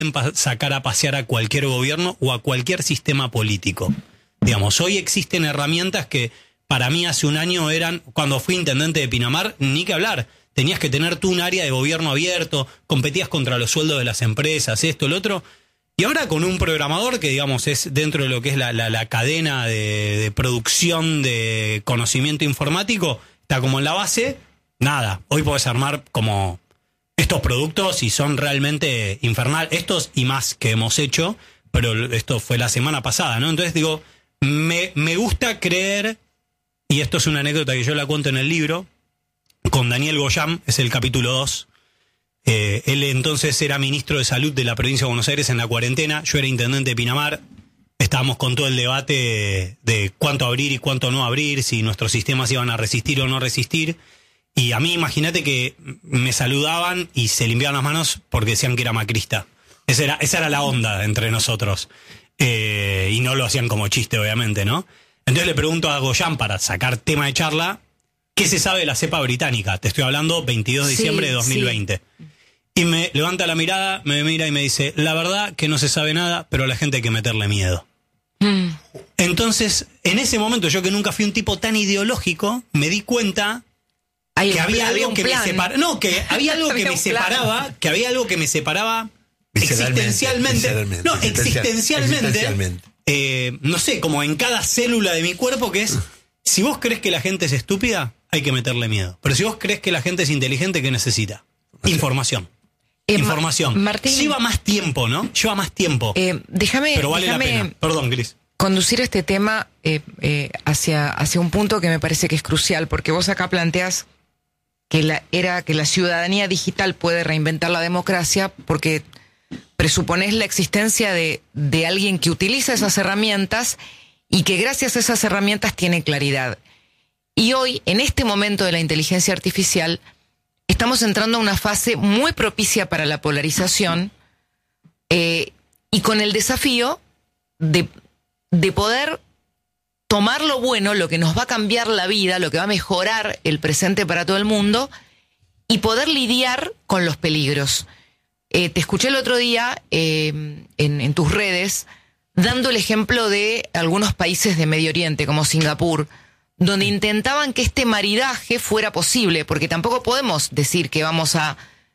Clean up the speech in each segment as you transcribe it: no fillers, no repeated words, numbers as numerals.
sacar a pasear a cualquier gobierno o a cualquier sistema político. Digamos, hoy existen herramientas que para mí hace un año eran, cuando fui intendente de Pinamar, ni que hablar. Tenías que tener tú un área de gobierno abierto, competías contra los sueldos de las empresas, esto, lo otro. Y ahora con un programador que, digamos, es dentro de lo que es la cadena de producción de conocimiento informático, está como en la base, nada. Hoy podés armar como estos productos y son realmente infernal. Estos y más que hemos hecho, pero esto fue la semana pasada, ¿no? Entonces digo, me gusta creer, y esto es una anécdota que yo la cuento en el libro, con Daniel Goyam, es el capítulo 2. Él entonces era ministro de Salud de la provincia de Buenos Aires en la cuarentena. Yo era intendente de Pinamar. Estábamos con todo el debate de cuánto abrir y cuánto no abrir, si nuestros sistemas iban a resistir o no resistir. Y a mí, imagínate que me saludaban y se limpiaban las manos porque decían que era macrista. Esa era la onda entre nosotros. Y no lo hacían como chiste, obviamente, ¿no? Entonces le pregunto a Goyam, para sacar tema de charla, ¿qué se sabe de la cepa británica? Te estoy hablando 22 de diciembre de 2020. Sí. Y me levanta la mirada, me mira y me dice, la verdad que no se sabe nada, pero a la gente hay que meterle miedo. Entonces, en ese momento, yo que nunca fui un tipo tan ideológico, me di cuenta que había algo que me separaba. No, que había algo que me separaba, que había algo que me separaba existencialmente. No, existencialmente. No sé, como en cada célula de mi cuerpo, que es, si vos crees que la gente es estúpida, hay que meterle miedo. Pero si vos crees que la gente es inteligente, ¿qué necesita? Información. Información. Martín, lleva más tiempo, ¿no? Lleva más tiempo. Pero vale la pena. Perdón, Cris. Conducir este tema hacia un punto que me parece que es crucial, porque vos acá planteás que la ciudadanía digital puede reinventar la democracia, porque presuponés la existencia de alguien que utiliza esas herramientas y que gracias a esas herramientas tiene claridad. Y hoy, en este momento de la inteligencia artificial, estamos entrando a una fase muy propicia para la polarización y con el desafío de poder tomar lo bueno, lo que nos va a cambiar la vida, lo que va a mejorar el presente para todo el mundo, y poder lidiar con los peligros. Te escuché el otro día en tus redes dando el ejemplo de algunos países de Medio Oriente, como Singapur, donde intentaban que este maridaje fuera posible, porque tampoco podemos decir que vamos a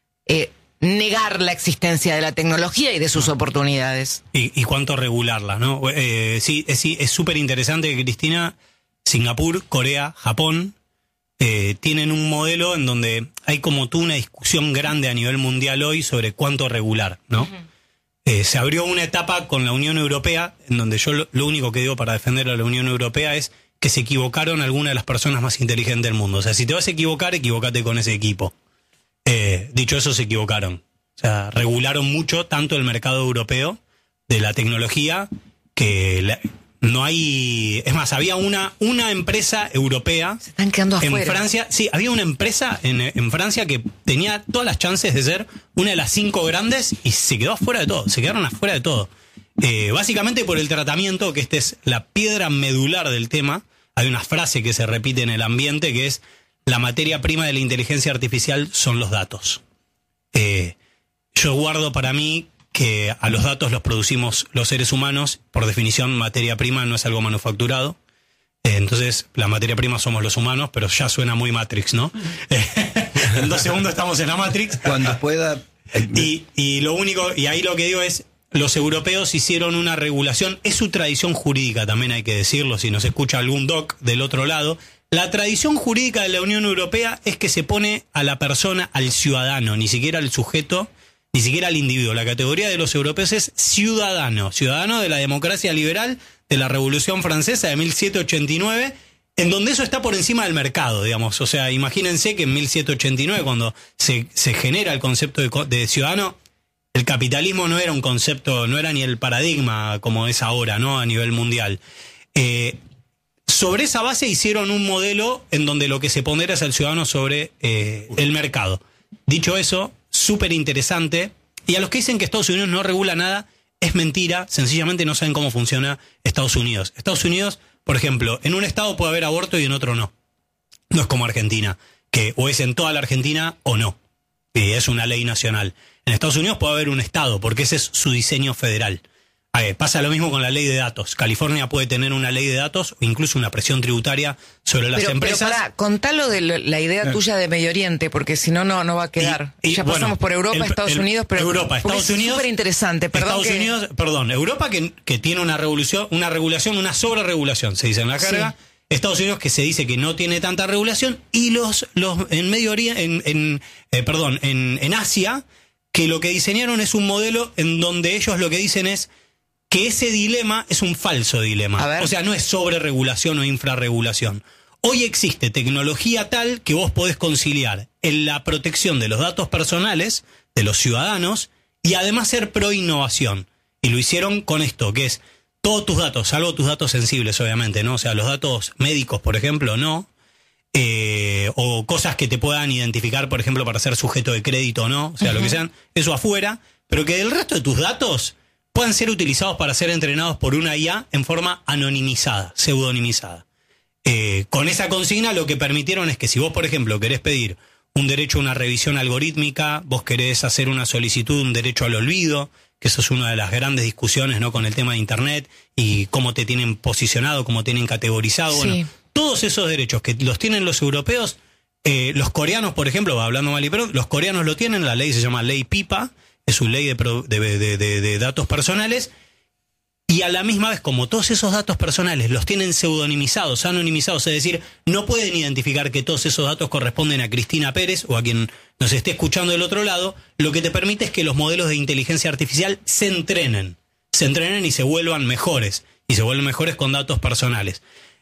negar la existencia de la tecnología y de sus oportunidades. Y cuánto regularla, ¿no? Sí, es súper interesante que, Cristina, Singapur, Corea, Japón, tienen un modelo en donde hay como tú una discusión grande a nivel mundial hoy sobre cuánto regular, ¿no? Uh-huh. Se abrió una etapa con la Unión Europea, en donde yo lo único que digo para defender a la Unión Europea es que se equivocaron algunas de las personas más inteligentes del mundo. O sea, si te vas a equivocar, equivócate con ese equipo. Dicho eso, se equivocaron. O sea, regularon mucho, tanto el mercado europeo de la tecnología, que no hay... Es más, había una empresa europea... Se están quedando afuera. En Francia, sí, había una empresa en Francia que tenía todas las chances de ser una de las 5 grandes y se quedó afuera de todo. Se quedaron afuera de todo. Básicamente por el tratamiento, que esta es la piedra medular del tema. Hay una frase que se repite en el ambiente que es: la materia prima de la inteligencia artificial son los datos. Yo guardo para mí que a los datos los producimos los seres humanos. Por definición, materia prima no es algo manufacturado. Entonces, la materia prima somos los humanos, pero ya suena muy Matrix, ¿no? En 2 segundos estamos en la Matrix. Cuando pueda... Y lo único, y ahí lo que digo es, los europeos hicieron una regulación, es su tradición jurídica, también hay que decirlo, si nos escucha algún doc del otro lado. La tradición jurídica de la Unión Europea es que se pone a la persona, al ciudadano, ni siquiera al sujeto, ni siquiera al individuo. La categoría de los europeos es ciudadano, ciudadano de la democracia liberal, de la Revolución Francesa de 1789, en donde eso está por encima del mercado, digamos. O sea, imagínense que en 1789, cuando se genera el concepto de ciudadano, el capitalismo no era un concepto, no era ni el paradigma como es ahora, ¿no? A nivel mundial. Sobre esa base hicieron un modelo en donde lo que se pondera es al ciudadano sobre el mercado. Dicho eso, súper interesante. Y a los que dicen que Estados Unidos no regula nada, es mentira. Sencillamente no saben cómo funciona Estados Unidos. Estados Unidos, por ejemplo, en un estado puede haber aborto y en otro no. No es como Argentina, que o es en toda la Argentina o no. Es una ley nacional. En Estados Unidos puede haber un estado, porque ese es su diseño federal. Pasa lo mismo con la ley de datos. California puede tener una ley de datos o incluso una presión tributaria sobre las empresas. Pero contalo de la idea tuya de Medio Oriente, porque si no, no va a quedar. Ya pasamos por Europa, Estados Unidos, pero Europa, Estados Unidos, es súper interesante. Europa que tiene una regulación, una sobreregulación, se dice en la carga. Sí. Estados Unidos que se dice que no tiene tanta regulación, y los en Medio Oriente, en Asia, que lo que diseñaron es un modelo en donde ellos lo que dicen es que ese dilema es un falso dilema. O sea, no es sobreregulación o infrarregulación. Hoy existe tecnología tal que vos podés conciliar en la protección de los datos personales de los ciudadanos y además ser pro innovación. Y lo hicieron con esto, que es todos tus datos, salvo tus datos sensibles, obviamente, ¿no? O sea, los datos médicos, por ejemplo, no. O cosas que te puedan identificar, por ejemplo, para ser sujeto de crédito o no. O sea, lo que sean, eso afuera. Pero que el resto de tus datos puedan ser utilizados para ser entrenados por una IA en forma anonimizada, pseudonimizada. Con esa consigna lo que permitieron es que si vos, por ejemplo, querés pedir un derecho a una revisión algorítmica, vos querés hacer una solicitud, un derecho al olvido, que eso es una de las grandes discusiones, ¿no?, con el tema de Internet y cómo te tienen posicionado, cómo tienen categorizado. Sí. Bueno, todos esos derechos que los tienen los europeos, los coreanos, por ejemplo, hablando mal y pronto, los coreanos lo tienen, la ley se llama Ley PIPA, es su ley de datos personales, y a la misma vez, como todos esos datos personales los tienen pseudonimizados, anonimizados, es decir, no pueden identificar que todos esos datos corresponden a Cristina Pérez o a quien nos esté escuchando del otro lado, lo que te permite es que los modelos de inteligencia artificial se entrenen y se vuelvan mejores, y se vuelven mejores con datos personales.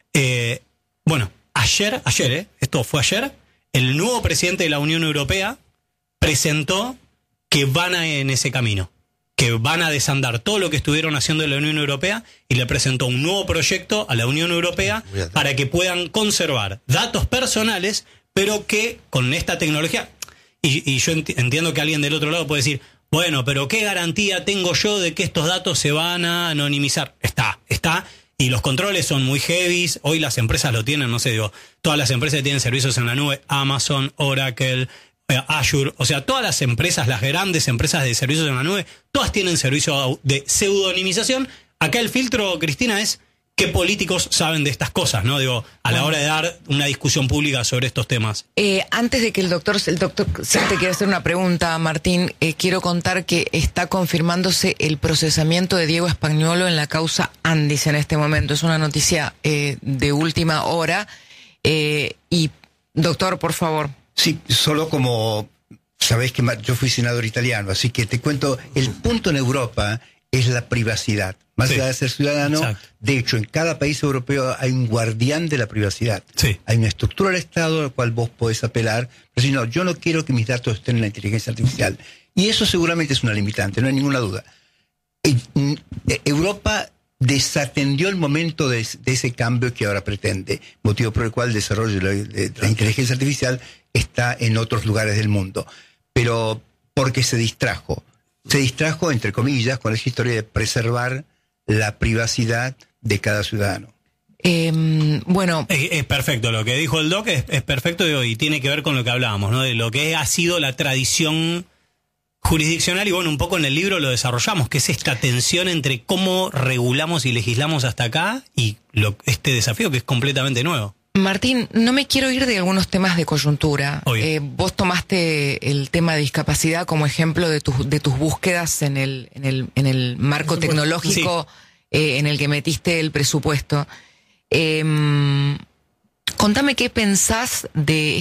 Bueno, ayer, esto fue ayer, el nuevo presidente de la Unión Europea presentó que van en ese camino, que van a desandar todo lo que estuvieron haciendo en la Unión Europea, y le presentó un nuevo proyecto a la Unión Europea para que puedan conservar datos personales, pero que con esta tecnología, y yo entiendo que alguien del otro lado puede decir, bueno, pero ¿qué garantía tengo yo de que estos datos se van a anonimizar? Está, y los controles son muy heavies, hoy las empresas lo tienen, no sé, digo, todas las empresas tienen servicios en la nube, Amazon, Oracle, Azure, o sea, todas las empresas, las grandes empresas de servicios en la nube, todas tienen servicio de pseudonimización. Acá el filtro, Cristina, es qué políticos saben de estas cosas, ¿no? Digo, a la hora de dar una discusión pública sobre estos temas. Antes de que el doctor te quiere hacer una pregunta, Martín, quiero contar que está confirmándose el procesamiento de Diego Spagnuolo en la causa Andis en este momento. Es una noticia de última hora. Y, doctor, por favor. Sí, solo como sabéis que yo fui senador italiano, así que te cuento, el punto en Europa es la privacidad. Más allá de ser ciudadano, exacto. De hecho, en cada país europeo hay un guardián de la privacidad. Sí. Hay una estructura del Estado a la cual vos podés apelar, pero si no, yo no quiero que mis datos estén en la inteligencia artificial. Y eso seguramente es una limitante, no hay ninguna duda. Europa desatendió el momento de ese cambio que ahora pretende, motivo por el cual el desarrollo de la inteligencia artificial está en otros lugares del mundo. Pero porque se distrajo, entre comillas, con esa historia de preservar la privacidad de cada ciudadano. Bueno, es perfecto, lo que dijo el doc es perfecto y tiene que ver con lo que hablábamos, ¿no? De lo que ha sido la tradición jurisdiccional, y bueno, un poco en el libro lo desarrollamos, que es esta tensión entre cómo regulamos y legislamos hasta acá y este desafío que es completamente nuevo. Martín, no me quiero ir de algunos temas de coyuntura. Vos tomaste el tema de discapacidad como ejemplo de tus búsquedas en el marco tecnológico, sí, en el que metiste el presupuesto. Contame qué pensás de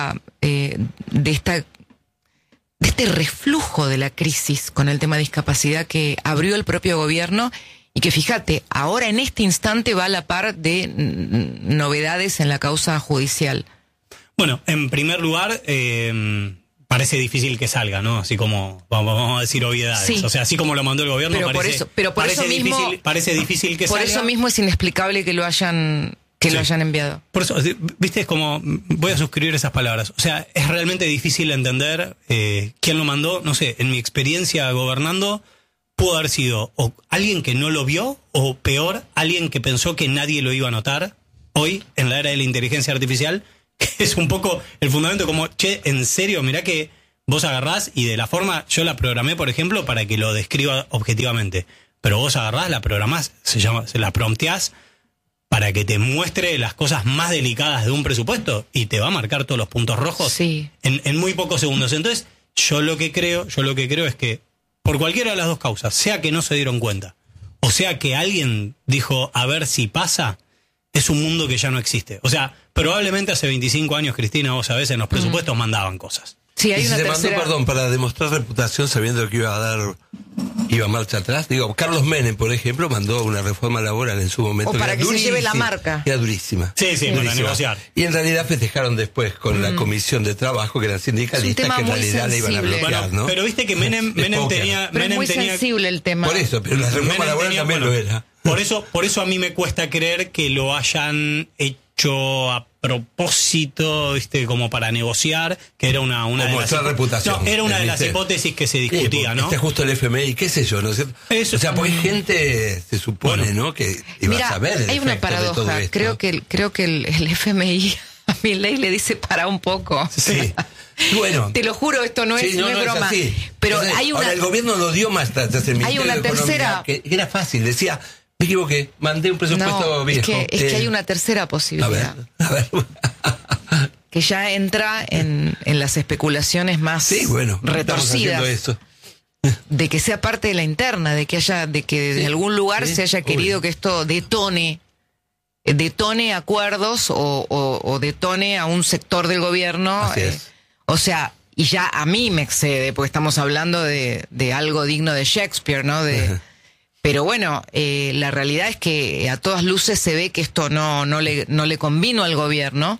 este reflujo de la crisis con el tema de discapacidad que abrió el propio gobierno. Y que fíjate, ahora en este instante va a la par de novedades en la causa judicial. Bueno, en primer lugar, parece difícil que salga, ¿no? Así como, vamos a decir obviedades. Sí. O sea, así como lo mandó el gobierno, parece difícil que salga. Por eso mismo es inexplicable que lo hayan enviado. Por eso, viste, es como, voy a suscribir esas palabras. O sea, es realmente difícil entender quién lo mandó. No sé, en mi experiencia gobernando, pudo haber sido o alguien que no lo vio, o peor, alguien que pensó que nadie lo iba a notar. Hoy, en la era de la inteligencia artificial, que es un poco el fundamento como, che, en serio, mirá que vos agarrás y de la forma, yo la programé, por ejemplo, para que lo describa objetivamente. Pero vos agarrás, la programás, se la prompteás para que te muestre las cosas más delicadas de un presupuesto y te va a marcar todos los puntos rojos en muy pocos segundos. Entonces, yo lo que creo es que por cualquiera de las dos causas, sea que no se dieron cuenta, o sea que alguien dijo a ver si pasa, es un mundo que ya no existe. O sea, probablemente hace 25 años, Cristina, vos sabés, en los presupuestos mandaban cosas. Sí, hay y una se tercera... mandó, perdón, para demostrar reputación sabiendo que iba marcha atrás. Digo, Carlos Menem, por ejemplo, mandó una reforma laboral en su momento. O para que se lleve la marca. Era durísima. Sí, para negociar. Y en realidad festejaron después con la comisión de trabajo, que eran sindicalistas, que en realidad le iban a bloquear, ¿no? Pero viste que Menem tenía... Pero es muy sensible el tema. Por eso, pero la reforma laboral también lo era. Por eso a mí me cuesta creer que lo hayan hecho a propósito, ¿viste? Como para negociar, que era una de mostrar reputación. No, era una de las hipótesis que se discutía, ¿no? Justo el FMI, qué sé yo, ¿no es cierto? Eso, o sea, porque gente se supone, ¿no? Que iba a saber el hay una efecto de todo paradoja. esto. Creo que el FMI a Milei le dice para un poco. Sí. Bueno, te lo juro, esto no es broma. Así. Pero entonces, hay una. Ahora, el gobierno lo dio más tarde. Hay una tercera. Que era fácil, decía. Me equivoqué, mandé un presupuesto viejo. Es que hay una tercera posibilidad. A ver. Que ya entra en las especulaciones más retorcidas. Eso. De que sea parte de la interna, de que desde algún lugar se haya querido que esto detone acuerdos o detone a un sector del gobierno. O sea, y ya a mí me excede, porque estamos hablando de algo digno de Shakespeare, ¿no? Pero bueno, la realidad es que a todas luces se ve que esto no le convino al gobierno,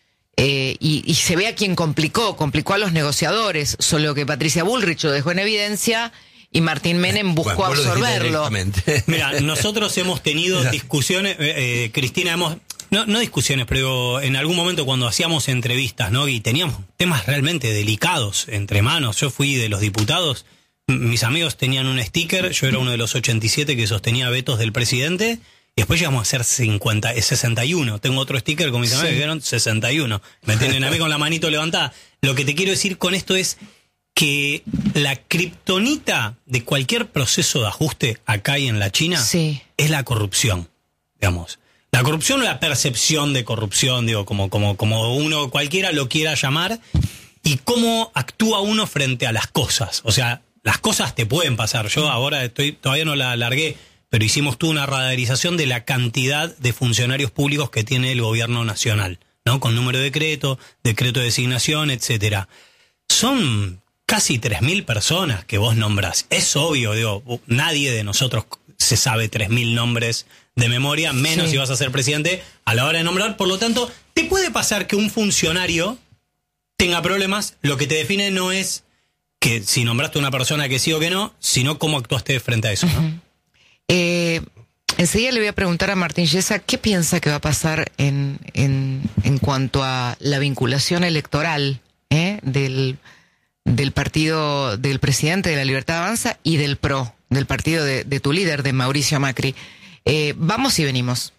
y se ve a quien complicó a los negociadores, solo que Patricia Bullrich lo dejó en evidencia y Martín Menem buscó absorberlo. Mira, nosotros hemos tenido discusiones, Cristina, no discusiones, pero en algún momento cuando hacíamos entrevistas, ¿no? Y teníamos temas realmente delicados entre manos. Yo fui de los diputados. Mis amigos tenían un sticker, yo era uno de los 87 que sostenía vetos del presidente, y después llegamos a ser 61. Tengo otro sticker con mis amigos que eran 61. Me tienen a mí con la manito levantada. Lo que te quiero decir con esto es que la kriptonita de cualquier proceso de ajuste acá y en la China es la corrupción, digamos. La corrupción o la percepción de corrupción, digo, como uno cualquiera lo quiera llamar, y cómo actúa uno frente a las cosas. O sea, las cosas te pueden pasar. Yo ahora todavía no la largué, pero hicimos tú una radarización de la cantidad de funcionarios públicos que tiene el gobierno nacional, ¿no? Con número de decreto de designación, etcétera. Son casi 3.000 personas que vos nombrás. Es obvio, digo, nadie de nosotros se sabe 3.000 nombres de memoria, menos si vas a ser presidente a la hora de nombrar. Por lo tanto, te puede pasar que un funcionario tenga problemas. Lo que te define no es que si nombraste a una persona que sí o que no, sino cómo actuaste frente a eso, ¿no? Enseguida le voy a preguntar a Martín Yesa qué piensa que va a pasar en cuanto a la vinculación electoral del partido del presidente de la Libertad Avanza y del PRO, del partido de tu líder, de Mauricio Macri. Vamos y venimos.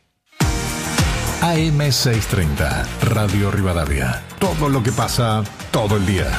AM630, Radio Rivadavia. Todo lo que pasa, todo el día.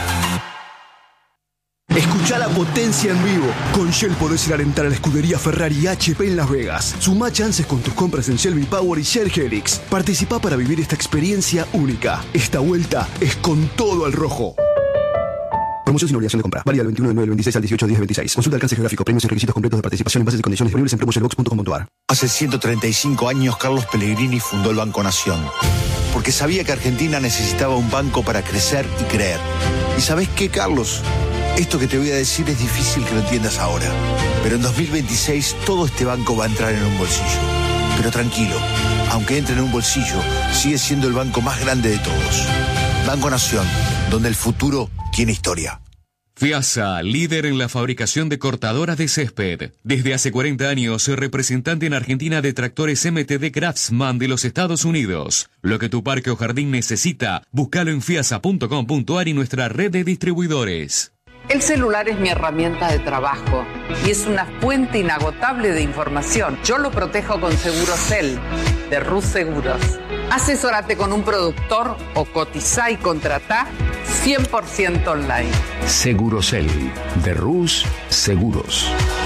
Escucha la potencia en vivo. Con Shell podés ir a alentar a la escudería Ferrari y HP en Las Vegas. Sumá chances con tus compras en Shell V-Power y Shell Helix. Participá para vivir esta experiencia única. Esta vuelta es con todo al rojo. Promoción sin obligación de compra. Válida del 21 del 9 del 26 al 18 10 del 26. Consulta alcance geográfico, premios y requisitos completos de participación en bases y condiciones disponibles en promotionbox.com.ar. Hace 135 años Carlos Pellegrini fundó el Banco Nación. Porque sabía que Argentina necesitaba un banco para crecer y creer. ¿Y sabés qué, Carlos? Esto que te voy a decir es difícil que lo entiendas ahora. Pero en 2026 todo este banco va a entrar en un bolsillo. Pero tranquilo, aunque entre en un bolsillo, sigue siendo el banco más grande de todos. Banco Nación, donde el futuro tiene historia. FIASA, líder en la fabricación de cortadoras de césped. Desde hace 40 años, representante en Argentina de tractores MTD Craftsman de los Estados Unidos. Lo que tu parque o jardín necesita, búscalo en fiasa.com.ar y nuestra red de distribuidores. El celular es mi herramienta de trabajo y es una fuente inagotable de información. Yo lo protejo con Segurocel, de Rus Seguros. Asesórate con un productor o cotizá y contratá 100% online. Segurosel, de Rus Seguros.